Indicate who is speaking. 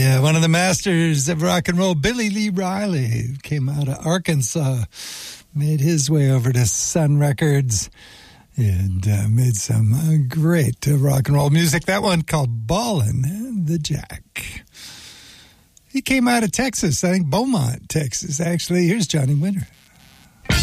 Speaker 1: Yeah, one of the masters of rock and roll, Billy Lee Riley, came out of Arkansas, made his way over to Sun Records, and made some great rock and roll music. That one called Ballin' the Jack. He came out of Texas, I think Beaumont, Texas, actually. Here's Johnny Winter.